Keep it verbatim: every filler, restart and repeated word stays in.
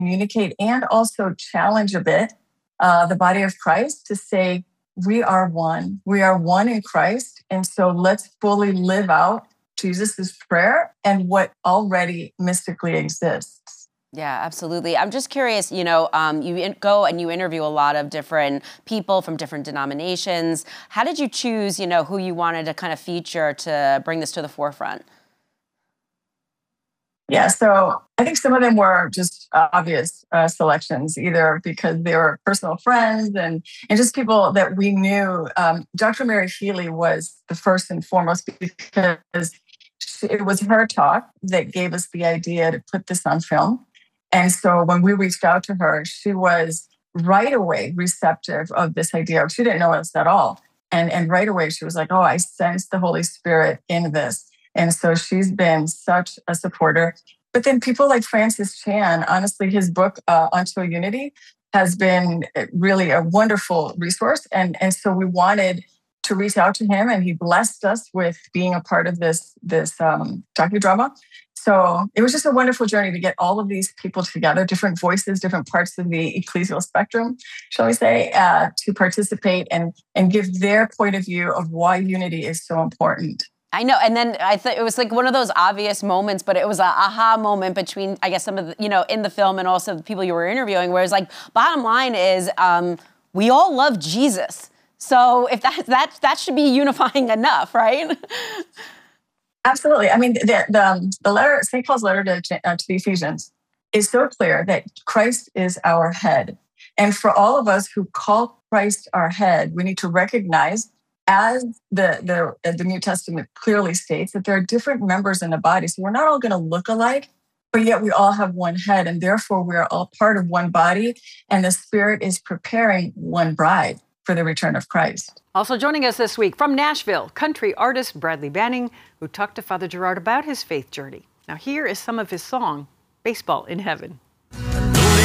communicate and also challenge a bit uh, the body of Christ to say, we are one. We are one in Christ. And so let's fully live out Jesus's prayer and what already mystically exists. Yeah, absolutely. I'm just curious, you know, um, you in- go and you interview a lot of different people from different denominations. How did you choose, you know, who you wanted to kind of feature to bring this to the forefront? Yeah, so I think some of them were just uh, obvious uh, selections, either because they were personal friends and, and just people that we knew. Um, Doctor Mary Feely was the first and foremost because she, it was her talk that gave us the idea to put this on film. And so when we reached out to her, she was right away receptive of this idea. She didn't know us at all. And, and right away, she was like, oh, I sense the Holy Spirit in this. And so she's been such a supporter. But then people like Francis Chan, honestly, his book, uh, Unto Unity, has been really a wonderful resource. And, and so we wanted to reach out to him, and he blessed us with being a part of this, this um, docudrama. So it was just a wonderful journey to get all of these people together, different voices, different parts of the ecclesial spectrum, shall we say, uh, to participate and, and give their point of view of why unity is so important. I know. And then I thought it was like one of those obvious moments, but it was a aha moment between, I guess, some of the, you know, in the film and also the people you were interviewing, where it's like, bottom line is, um, we all love Jesus. So if that, that, that should be unifying enough, right? Absolutely. I mean, the, the, the letter, Saint Paul's letter to, uh, to the Ephesians is so clear that Christ is our head. And for all of us who call Christ our head, we need to recognize, as the, the, the New Testament clearly states, that there are different members in the body. So we're not all going to look alike, but yet we all have one head, and therefore we are all part of one body, and the Spirit is preparing one bride for the return of Christ. Also joining us this week from Nashville, country artist Bradley Banning, who talked to Father Gerard about his faith journey. Now here is some of his song, Baseball in Heaven.